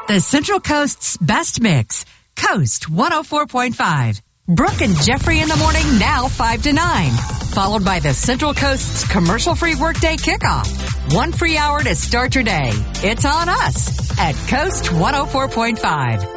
The Central Coast's best mix. Coast 104.5. Brooke and Jeffrey in the morning, now 5 to 9. Followed by the Central Coast's commercial-free workday kickoff. 1 free hour to start your day. It's on us at Coast 104.5.